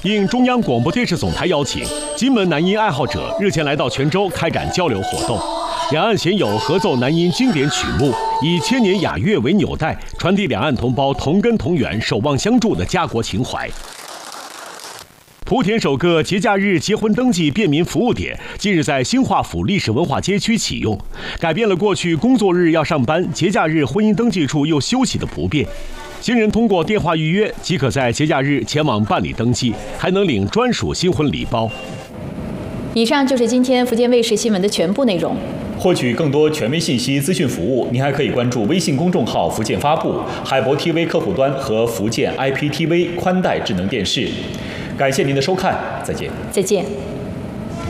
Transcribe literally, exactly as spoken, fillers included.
应中央广播电视总台邀请，金门南音爱好者日前来到泉州开展交流活动。两岸鲜有合奏南音经典曲目，以千年雅乐为纽带，传递两岸同胞同根同源、守望相助的家国情怀。莆田首个节假日结婚登记便民服务点近日在兴化府历史文化街区启用，改变了过去工作日要上班、节假日婚姻登记处又休息的不便。新人通过电话预约即可在节假日前往办理登记，还能领专属新婚礼包。 以上就是今天福建卫视新闻的全部内容。 获取更多权威信息、资讯服务，您还可以关注微信公众号“福建发布”、海博 T V 客户端和福建 I P T V 宽带智能电视。感谢您的收看，再见。 再见。